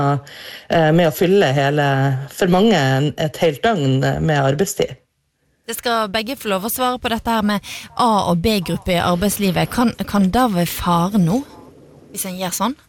med å fylle for mange et helt døgn med arbeidstid. Det skal begge få lov å svare på dette her med A- og B-gruppe i arbeidslivet. Kan det være fare nå, hvis en gjør sånn?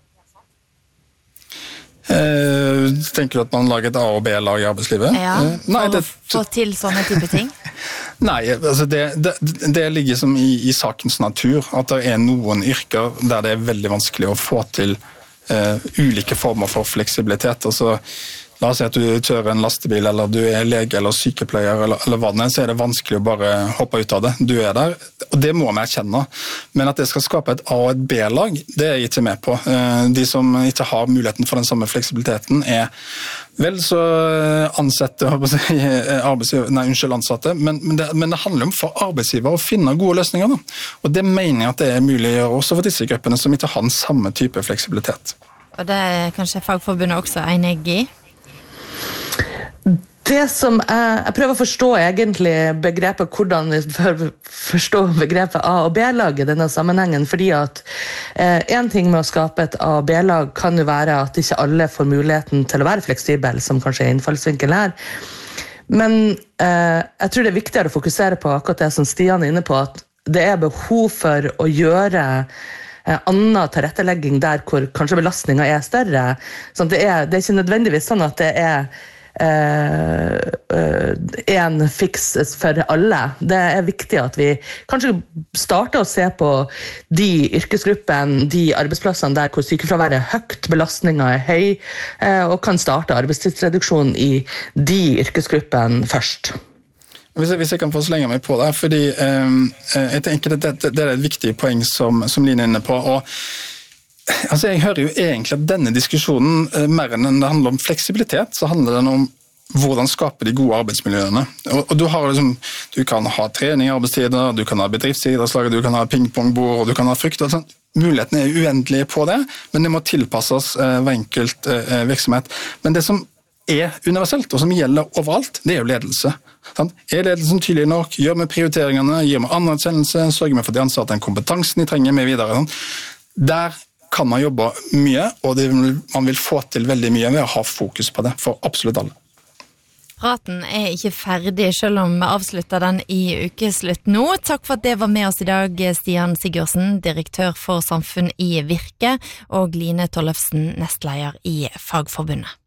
Tenker du at man lager et A- og B-lag i arbeidslivet? Ja, for å få til sånne type ting? Nei, altså det ligger som i sakens natur, at det noen yrker der det veldig vanskelig å få til ulike former for fleksibilitet. Altså, la oss si at du kjører en lastebil, eller du lege eller sykepleier, eller hva det så det vanskelig å bare hoppe ut av det. Du der, og det må vi erkjenne. Men at det skal skape et A- og et B-lag, det jeg ikke med på. De som ikke har muligheten for den samme fleksibiliteten vel så ansatte, ansatte, men det handler om for arbeidsgiver å finne gode løsninger. Da. Og det mener jeg at det mulig å gjøre også for disse gruppene som ikke har den samme type fleksibilitet. Og det kanskje Fagforbundet også enig i? Det som jeg prøver å forstå egentlig begrepet, hvordan forstå begrepet A- og B-lag i denne sammenhengen, fordi at en ting med å skape et A- og B-lag kan jo være at ikke alle får muligheten til å være fleksibel, som kanskje innfallsvinkel her. Men jeg tror det viktigere å fokusere på akkurat det som Stian inne på, at det behov for å gjøre annen tilrettelegging der hvor kanskje belastningen større. Sånn, det ikke nødvendigvis sånn at det en fiks for alle. Det viktig at vi kanskje starter å se på de yrkesgruppene, de arbeidsplassene der hvor sykefraværet høyt, belastningen høy, og kan starte arbeidstidsreduksjon i de yrkesgruppene først. Hvis jeg kan få slenge meg på det, fordi jeg tenker at det et viktig poeng som Line inne på, og altså jeg hører jo egentlig at denne diskusjonen, mer enn det handler om fleksibilitet, så handler den om hvordan skape de gode arbeidsmiljøene. Og du kan ha trening i arbeidstider, du kan ha bedriftsidrettslag, du kan ha pingpongbord, og du kan ha frukt. Altså, mulighetene uendelige på det, men det må tilpasses hver enkelt virksomhet. Men det som universelt, og som gjelder overalt, det jo ledelse. Ledelsen tydelig nok? Gjør med prioriteringene, gir med anerkjennelse, sørger med for de ansatte den kompetansen de trenger med videre. Der kan man jobbe mye, og man vil få til veldig mye ved å ha fokus på det, for absolutt alle. Praten ikke ferdig, selv om vi avslutter den i ukeslutt nå. Takk for at det var med oss i dag, Stian Sigurdsen, direktør for samfunn i Virke, og Line Tollefsen, nestleder i Fagforbundet.